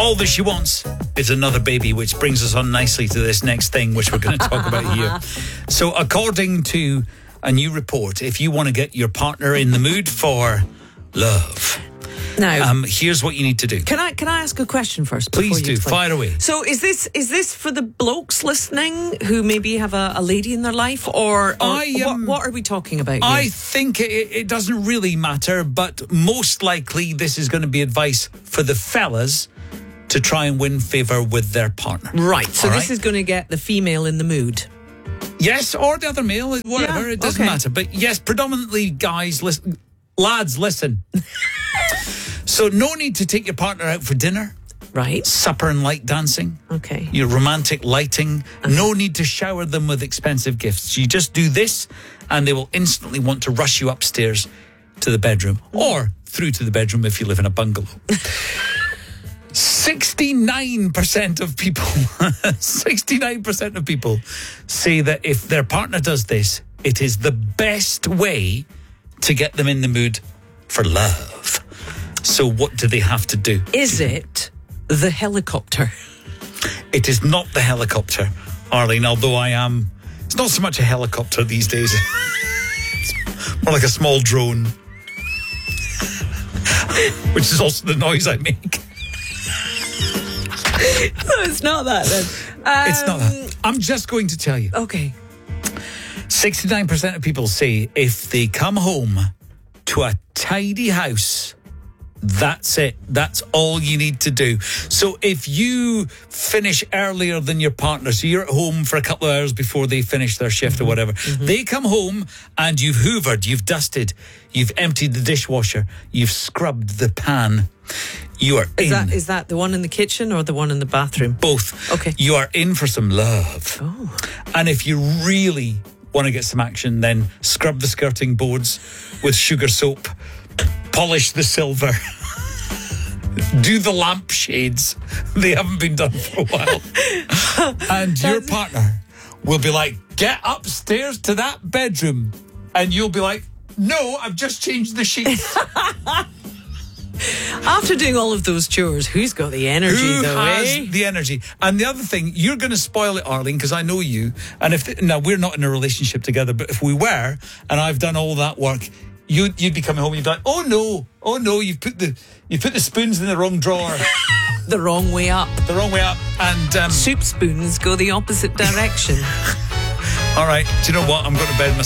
All that she wants is another baby, which brings us on nicely to this next thing, which we're going to talk about here. So according to a new report, if you want to get your partner in the mood for love, now, here's what you need to do. can I ask a question first? Please you do. explain? Fire away. So is this for the blokes listening who maybe have a lady in their life, or what are we talking about here? I think it doesn't really matter, but most likely this is going to be advice for the fellas to try and win favour with their partner. Right. So All this is going to get the female in the mood. Yes, or the other male, whatever, Yeah, it doesn't okay. matter. But yes, predominantly guys, listen, lads, listen. So no need to take your partner out for dinner, Right. supper and light dancing, Okay. your romantic lighting. No need to shower them with expensive gifts. You just do this and they will instantly want to rush you upstairs to the bedroom or through to the bedroom if you live in a bungalow. 69% of people, 69% of people say that if their partner does this, it is the best way to get them in the mood for love. So what do they have to do? Is it the helicopter? It is not the helicopter, Arlene, although it's not so much a helicopter these days. It's more like a small drone, which is also the noise I make. No, it's not that then. It's not that. I'm just going to tell you. Okay. 69% of people say if they come home to a tidy house, that's it. That's all you need to do. So if you finish earlier than your partner, so you're at home for a couple of hours before they finish their shift or whatever, they come home and you've hoovered, you've dusted, you've emptied the dishwasher, you've scrubbed the pan. You are in. Is that the one in the kitchen or the one in the bathroom? Both. Okay. You are in for some love. Oh. And if you really want to get some action, then scrub the skirting boards with sugar soap, polish the silver, do the lampshades. They haven't been done for a while. And your partner will be like, get upstairs to that bedroom. And you'll be like, no, I've just changed the sheets. After doing all of those chores, who's got the energy Who though, has the energy? And the other thing, you're going to spoil it, Arlene, because I know you. And now we're not in a relationship together, but if we were, and I've done all that work, you'd be coming home. You'd be like, oh no, you've put the spoons in the wrong drawer, The wrong way up. the wrong way up. And Soup spoons go the opposite direction. all right, do you know what? I'm going to bed myself.